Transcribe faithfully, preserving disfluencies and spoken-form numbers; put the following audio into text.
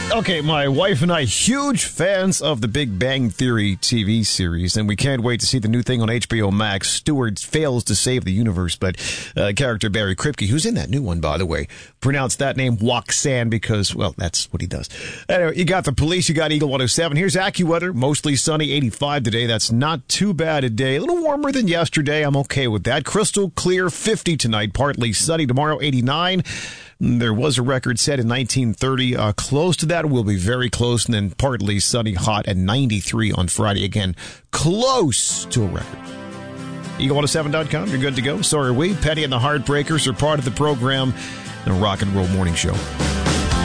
Okay, my wife and I, huge fans of the Big Bang Theory T V series, and we can't wait to see the new thing on H B O Max. Stewart fails to save the universe, but uh, character Barry Kripke, who's in that new one, by the way, pronounced that name Waxan because, well, that's what he does. Anyway, you got the police, you got Eagle one oh seven. Here's AccuWeather, mostly sunny, eighty-five today. That's not too bad a day. A little warmer than yesterday. I'm okay with that. Crystal clear, fifty tonight, partly sunny tomorrow, eighty-nine. There was a record set in nineteen thirty. Uh, close to that, will be very close, and then partly sunny, hot at ninety-three on Friday. Again, close to a record. Eagle one oh seven dot com, you're good to go. So are we. Petty and the Heartbreakers are part of the program, the Rock and Roll Morning Show.